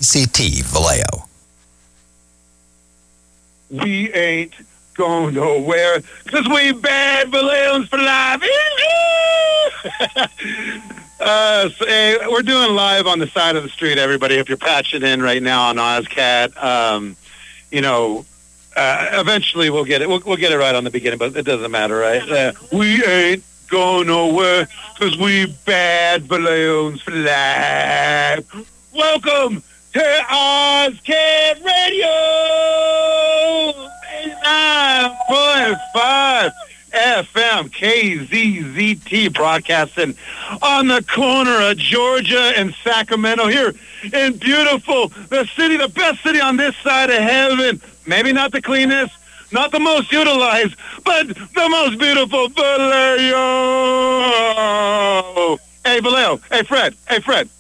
KZZT Vallejo. We ain't going nowhere because we bad Vallejo's for life. We're doing live on the side of the street, everybody. If you're patching in right now on OzCat, eventually we'll get it. We'll get it right on the beginning, but it doesn't matter, right? We ain't going nowhere because we bad Vallejo's for life. Welcome to OzCat Radio 89.5 FM KZZT, broadcasting on the corner of Georgia and Sacramento here in beautiful, the best city on this side of heaven. Maybe not the cleanest, not the most utilized, but the most beautiful Vallejo. Hey, Vallejo. Hey, Fred.